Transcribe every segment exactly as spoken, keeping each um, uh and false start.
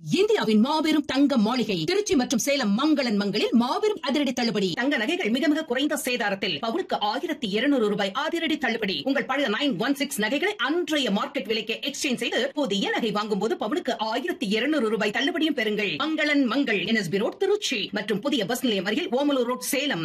இந்தியாவின் மாபெரும் தங்க மாளிகை திருச்சி மற்றும் சேலம் மங்களன் மங்களில் மாபெரும் அதிரடி தள்ளுபடி. தங்க நகைகள் மிக மிக குறைந்த சேதாரத்தில் பவுனுக்கு ஆயிரத்தி இருநூறு ரூபாய் அதிரடி தள்ளுபடி. உங்கள் பழைய நைன் ஒன் சிக்ஸ் நகைகளை அன்றைய மார்க்கெட் விலைக்கு எக்ஸ்சேஞ்ச் செய்து புதிய நகை வாங்கும் போது பவுனுக்கு ஆயிரத்தி இருநூறு ரூபாய் தள்ளுபடியும் பெறுங்கள். மங்களன் மங்கள் என்எஸ்பி ரோட் திருச்சி மற்றும் புதிய பஸ் நிலையம் அருகில் ஓமலூர் ரோட் சேலம்.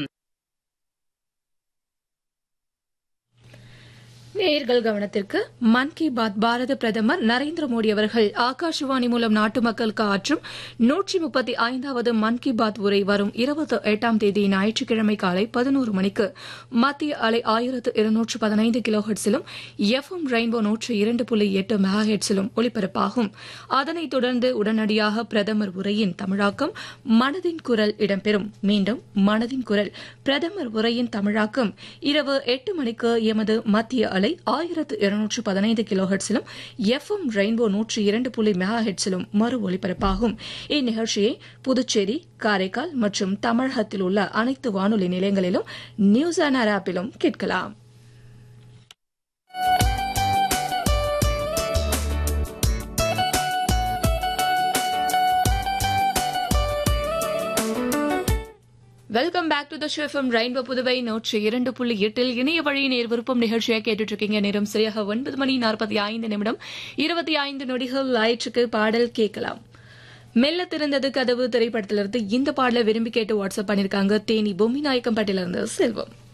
நேயர்கள் கவனத்திற்கு மன் கி பாத் பாரத பிரதமர் நரேந்திர மோடி அவர்கள் ஆகாஷவாணி மூலம் நாட்டு மக்களுக்கு ஆற்றும் நூற்றி முப்பத்தி ஐந்தாவது மன் கி பாத் உரை வரும் இருபத்தி எட்டாம் தேதி ஞாயிற்றுக்கிழமை காலை பதினோரு மணிக்கு மத்திய அலை ஆயிரத்து இருநூற்று பதினைந்து கிலோ ஹெட்ஸிலும் எஃப் எம் ரெயின்போ நூற்று இரண்டு புள்ளி எட்டு மெகா ஹெட்ஸிலும் ஒலிபரப்பாகும். அதனைத் தொடர்ந்து உடனடியாக பிரதமர் உரையின் தமிழாக்கம் மனதின் குரல் இடம்பெறும். மீண்டும் மனதின் குரல் பிரதமர் உரையின் தமிழாக்கம் இரவு எட்டு மணிக்கு எமது மத்திய அலை ஆயிரத்து இருநூற்று பதினைந்து கிலோ ஹெட்ஸிலும் எஃப் எம் ரெயின்போ நூற்று இரண்டு புள்ளி மெகா ஹெட்ஸிலும் மறு ஒலிபரப்பாகும். இந்நிகழ்ச்சியை புதுச்சேரி, காரைக்கால் மற்றும் தமிழகத்தில் உள்ள அனைத்து வானொலி நிலையங்களிலும் நியூஸ் ஆன் ஏர் ஆப்பிலும் கேட்கலாம். Welcome back to the show FM rainbow Puduvai நூற்றி இரண்டு புள்ளி எட்டில் இணைய வழி நேர் விருப்பம் நிகழ்ச்சியாக கேட்டுட்டு இருக்கீங்க. நேரம் சரியாக ஒன்பது மணி நாற்பத்தி ஐந்து நிமிடம் இருபத்தி ஐந்து நொடிகள் ஆயிற்றுக்கு பாடல் கேட்கலாம். மெல்ல திறந்தது கதவு திரைப்படத்திலிருந்து இந்த பாடலை விரும்பி கேட்டு வாட்ஸ்அப் பண்ணிருக்காங்க தேனி பொம்மி நாயக்கம் பட்டிலிருந்து செல்வம்.